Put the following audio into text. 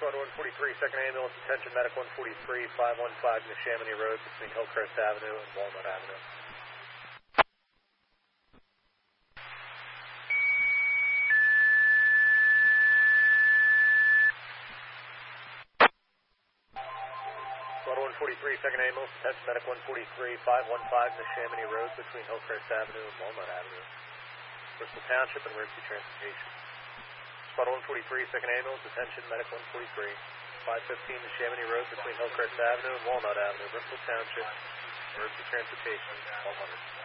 Squad 143, second ambulance, attention medic 143, 515 Neshaminy Road between Hillcrest Avenue and Walnut Avenue. Squad 143, second ambulance, attention medic 143, 515 Neshaminy Road between Hillcrest Avenue and Walnut Avenue. Bristol Township and Emergency Transportation. Squad 143, second ambulance, attention medic 143, 515 Neshaminy Road between Hillcrest Avenue and Walnut Avenue, Bristol Township, emergency transportation, 1200.